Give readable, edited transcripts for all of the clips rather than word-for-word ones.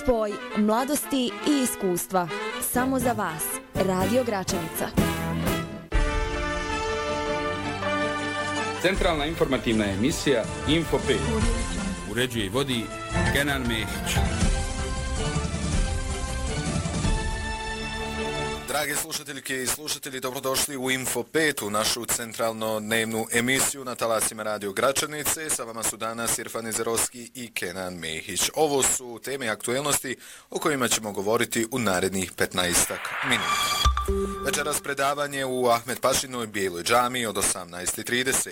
Spoj mladosti i iskustva. Samo za vas. Radio Gračanica. Centralna informativna emisija Info 5. Uređuje i vodi Kenan Mehić. Drage slušateljke i slušatelji, dobrodošli u Info 5, u našu centralno dnevnu emisiju na talasima Radio Gračanice. Sa vama su danas Irfan Izerovski i Kenan Mehić. Ovo su teme aktuelnosti o kojima ćemo govoriti u narednih 15 minuta. Večeras predavanje u Ahmed Pašinoj Bijeloj džamiji od 18:30.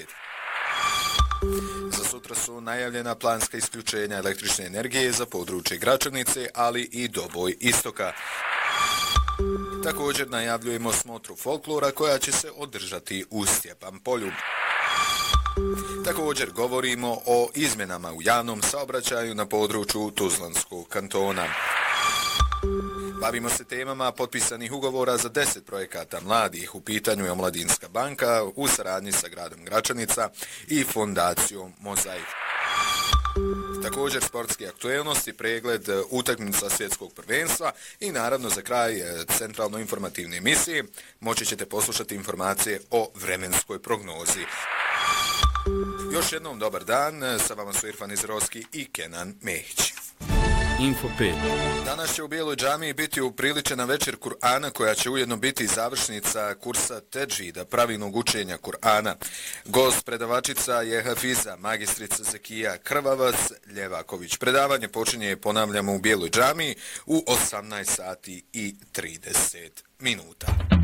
Za sutra su najavljena planska isključenja električne energije za područje Gračanice, ali i Doboj istoka. Također najavljujemo smotru folklora koja će se održati u Stjepan polju. Također govorimo o izmjenama u javnom saobraćaju na području Tuzlanskog kantona. Bavimo se temama potpisanih ugovora za 10 projekata mladih. U pitanju je Omladinska banka u saradnji sa gradom Gračanica i fondacijom Mozaik. Također sportske aktuelnosti, pregled utakmica svjetskog prvenstva i naravno za kraj centralno informativne emisije moći ćete poslušati informacije o vremenskoj prognozi. Još jednom dobar dan, sa vama su Irfan Izerovski i Kenan Mehić. Info 5. Danas će u Bijeloj džamiji biti upriličena večer Kur'ana koja će ujedno biti završnica kursa Tedžvida, pravilnog učenja Kur'ana. Gost predavačica je Hafiza, magistrica Zekija Krvavac Ljevaković. Predavanje počinje, ponavljamo, u Bijeloj džamiji u 18:30.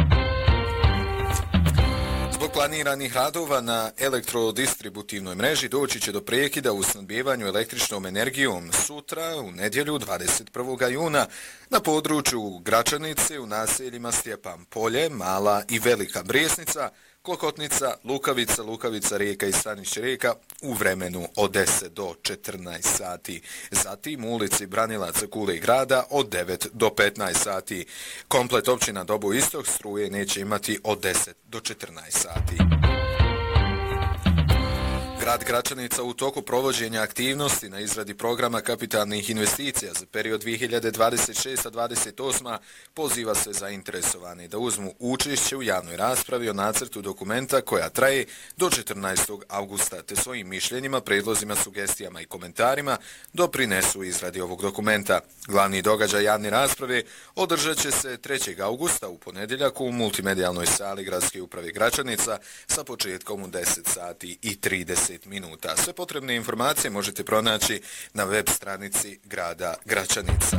Zbog planiranih radova na elektrodistributivnoj mreži doći će do prekida u snabdevanju električnom energijom sutra, u nedjelju 21. juna, na području Gračanice u naseljima Stjepan polje, Mala i Velika Bresnica, Klokotnica, Lukavica, Lukavica Rijeka i Stanić Rijeka u vremenu od 10 do 14 sati. Zatim u ulici Branilaca Kule i grada od 9 do 15 sati. Komplet općina Doboj istok struje neće imati od 10 do 14 sati. Grad Gračanica u toku provođenja aktivnosti na izradi programa kapitalnih investicija za period 2026-2028 poziva se zainteresovani da uzmu učešće u javnoj raspravi o nacrtu dokumenta koja traje do 14. augusta, te svojim mišljenjima, predlozima, sugestijama i komentarima doprinesu izradi ovog dokumenta. Glavni događaj javne rasprave održat će se 3. augusta u ponedjeljak u multimedijalnoj sali Gradske uprave Gračanica sa početkom u 10:30. Sve potrebne informacije možete pronaći na web stranici grada Gračanica.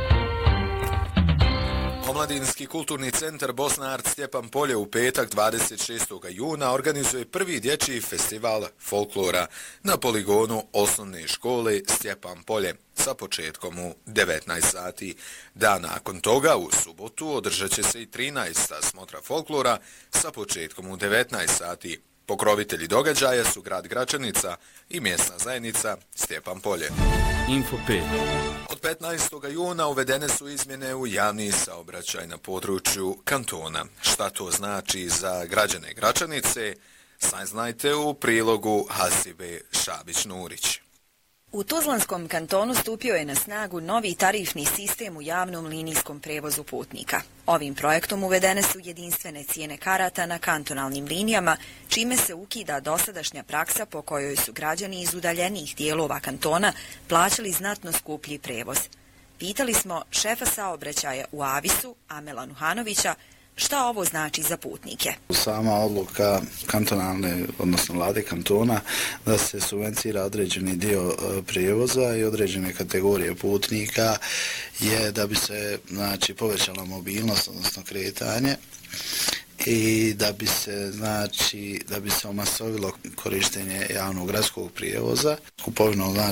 Omladinski kulturni centar Bosna Art Stjepan polje u petak 26. juna organizuje prvi dječji festival folklora na poligonu osnovne škole Stjepan polje sa početkom u 19 sati. Dan nakon toga, u subotu, održat će se i 13. smotra folklora sa početkom u 19 sati. Pokrovitelji događaja su grad Gračanica i mjesna zajednica Stjepan polje. Info 5. Od 15. juna uvedene su izmjene u javni saobraćaj na području kantona. Šta to znači za građane Gračanice? Saznajte u prilogu Hasibe Šabić-Nurić. U Tuzlanskom kantonu stupio je na snagu novi tarifni sistem u javnom linijskom prevozu putnika. Ovim projektom uvedene su jedinstvene cijene karata na kantonalnim linijama, čime se ukida dosadašnja praksa po kojoj su građani iz udaljenijih dijelova kantona plaćali znatno skuplji prevoz. Pitali smo šefa saobraćaja u Avisu, Amela Nuhanovića, šta ovo znači za putnike? Sama odluka kantonalne, odnosno vlade kantona, da se subvencira određeni dio prijevoza i određene kategorije putnika je da bi se povećala mobilnost, odnosno kretanje, i da bi se omasovilo korištenje javnog gradskog prijevoza, kupovinom